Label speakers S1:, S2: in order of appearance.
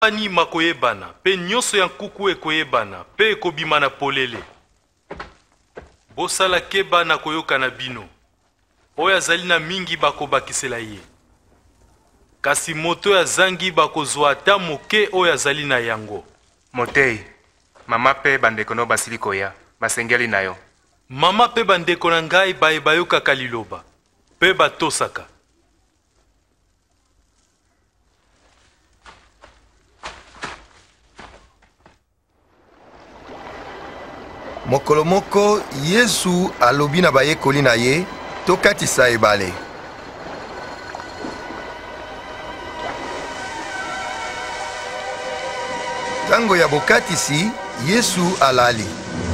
S1: Ani makoyebana, pe nyonso ya nkuku ekoyebana, pe ekobima na polele. Bosala keba na koyoka na bino. Oyo azali na mingi bakobakisela ye. Kasi moto azangi bakozwa ata moke oyo azali na yango.
S2: Motei, mama pe bandeko no basili koya, basengeli na yo.
S1: Mama pe bandeko na ngai bayokaka liloba, pe batosaka.
S3: Mokolo moko Yesu alobi na bayekoli na ye tokatisa ebale. Tango ya bokatisi Yesu alali.